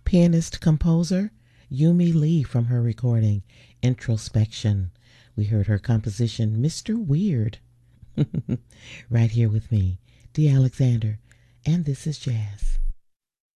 pianist-composer Yumi Lee from her recording Introspection. We heard her composition Mr. Weird. Right here with me, Dee Alexander, and this is Jazz.